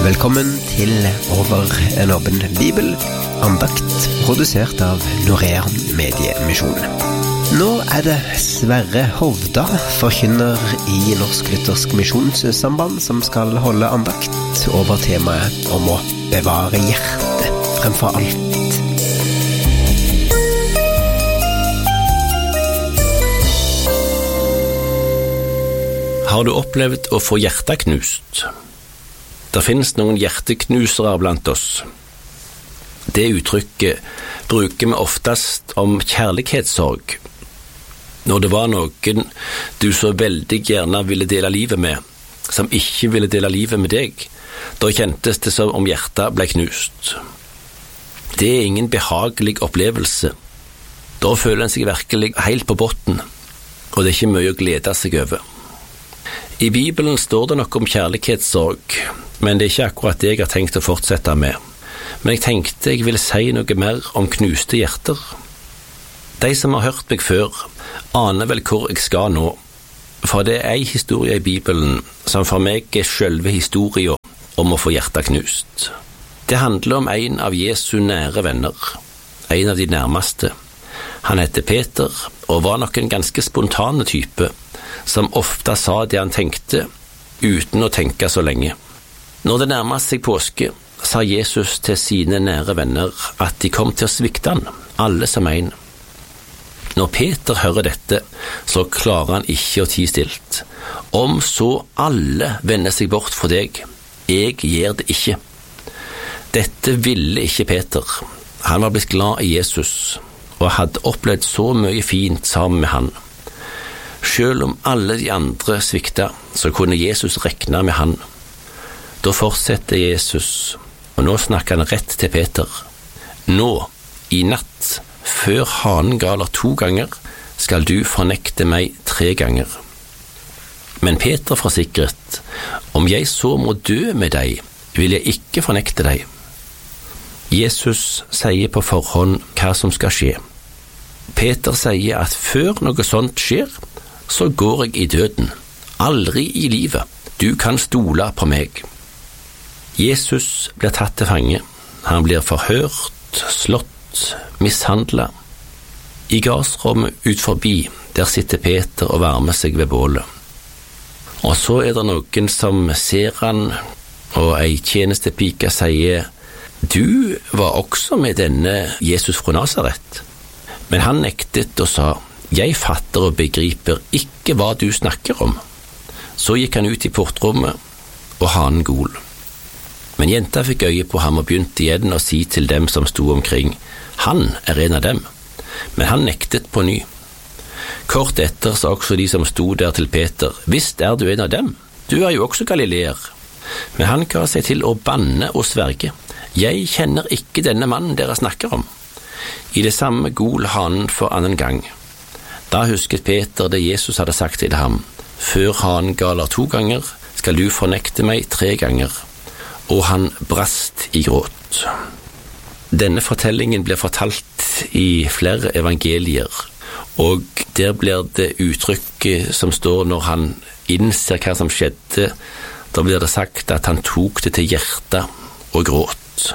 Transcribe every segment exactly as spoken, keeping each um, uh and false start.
Velkommen til Over en åpen bibel, andakt produsert av Norean Mediemisjon. Nå er det Sverre Hovda, forkynner i Norsk Luthersk Misjonssamband, som skal holde andakt over temaet om å bevare hjertet fremfor alt. Har du opplevd å få hjertet knust? Det finnes noen hjerteknusere blant oss. Det uttrykket bruker vi oftest om kjærlighetssorg. Når det var noen du så veldig gjerne ville dele livet med, som ikke ville dele livet med deg, da kjentes det som om hjertet ble knust. Det er ingen behagelig opplevelse. Da føler en seg virkelig helt på botten, og det er ikke mye å glede seg over. I Bibelen står det noe om kjærlighetssorg, men det er ikke akkurat det jeg har tenkt å fortsette med. Men jeg tenkte jeg ville si noe mer om knuste hjerter. De som har hørt meg før, aner vel hvor jeg skal nå, for det er en historie i Bibelen som for meg er selve historien om å få hjertet knust. Det handler om en av Jesu nære venner, en av de nærmeste. Han heter Peter, og var nok en ganske spontane type, som ofte sa det han tenkte, uten å tenke så lenge. Når det nærmet seg påske, sa Jesus til sine nære venner at de kom til å svikte han, alle som en. Når Peter hører dette, så klarer han ikke å tie stilt. Om så alle vender seg bort fra deg, jeg gjør det ikke. Dette ville ikke Peter. Han var blitt glad i Jesus, og hadde opplevd så mye fint sammen med han. Selv om alle de andre svikta, så kunne Jesus rekne med han. Da fortsetter Jesus, og nå snakker han rett til Peter. Nå, i natt, før hanen galer to ganger, skal du fornekte meg tre ganger. Men Peter forsikret, om jeg så må dø med deg, vil jeg ikke fornekte deg. Jesus sier på forhånd hva som skal skje. Peter sier at før noe sånt skjer, så går jeg i døden. Aldri i livet. Du kan stole på meg. Jesus blir tatt til fange. Han blir forhørt, slått, mishandlet. I gassrommet ut forbi, der sitter Peter og varmer seg ved bålet. Og så er det noen som ser han, og ei tjenestepike sier, du var også med denne Jesus fra Nazaret. Men han nektet og sa, jeg fatter og begriper ikke hva du snakker om. Så gikk han ut i portrommet, og hanen gol. Men jenta fikk øye på ham og begynte igjen å si til dem som sto omkring, han er en av dem. Men han nektet på ny. Kort etter sa også de som sto der til Peter, visst er du en av dem, du er jo også galileer. Men han ga seg til å banne og sverge, jeg kjenner ikke denne mannen dere snakker om. I det samme gol hanen for annen gang. Da husket Peter det Jesus hadde sagt til ham, før hanen galer to ganger, skal du fornekte meg tre ganger. Og han brast i gråt. Denne fortellingen blir fortalt i flere evangelier, og der blir det uttrykket som står når han innser hva som skjedde, da blir det sagt at han tok det til hjertet og gråt.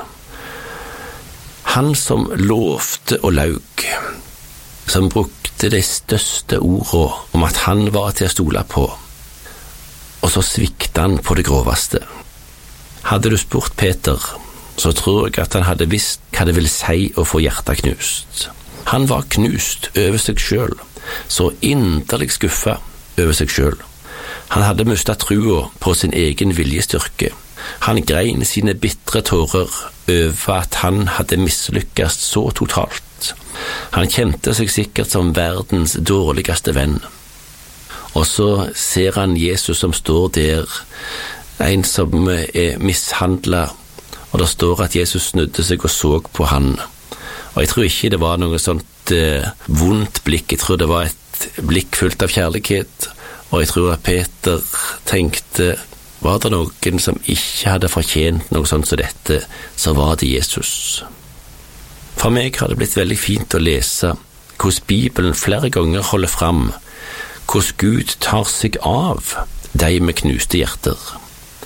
Han som lovte og laug, som brukte de største ordene om at han var til å stole på, og så svikte han på det groveste. Hadde du spurt Peter, så tror jeg at han hadde visst hva det vil si å få hjertet knust. Han var knust over seg selv, så inderlig skuffet over seg selv. Han hadde mistet trua på sin egen viljestyrke. Han grein sine bittre tårer over at han hadde mislykkes så totalt. Han kjente seg sikkert som verdens dårligste venn. Og så ser han Jesus som står der, en som er mishandlet, og det står at Jesus snudde seg og så på han. Og jeg tror ikke det var noe sånt eh, vondt blikk, jeg tror det var et blikk fullt av kjærlighet, og jeg tror at Peter tenkte, var det noen som ikke hadde fortjent noe sånt som dette, så var det Jesus. For meg har det blitt veldig fint å lese hvordan Bibelen flere ganger holder fram, hvordan Gud tar seg av de med knuste hjerter.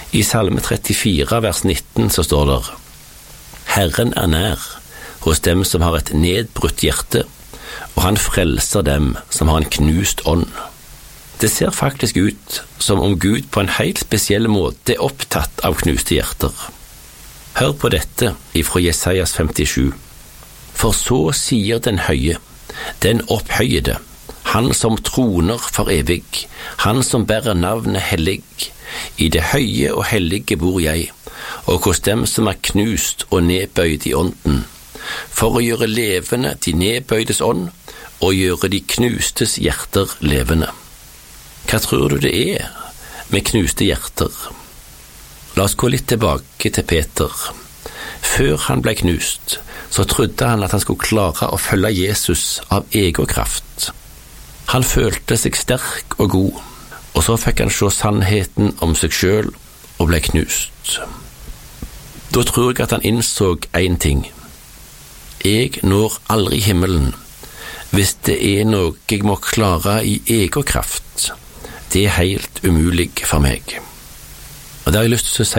I Salme trettifire vers nitten så står det: Herren er nær hos dem som har et nedbrutt hjerte, og han frelser dem som har en knust ånd. Det ser faktisk ut som om Gud på en helt spesiell måte er opptatt av knuste hjerter. Hør på dette ifra Jesajas femtisju. For så sier den høye, den opphøyede, han som troner for evig, han som bærer navnet hellig. I det høye og hellige bor jeg, og hos dem som er knust og nedbøyd i ånden, for å gjøre levende de nedbøydes ånd, og gjøre de knustes hjerter levende. Hva tror du det er med knuste hjerter? La oss gå litt tilbake til Peter. Før han ble knust, så trodde han at han skulle klare å følge Jesus av egen kraft. Han følte seg sterk og god, og så fikk han se sannheten om seg selv og ble knust. Da tror jeg at han innså en ting. Jeg når aldri himmelen hvis det er noe jeg må klare i egen kraft. Det er helt umulig for meg. Og det har jeg lyst til å si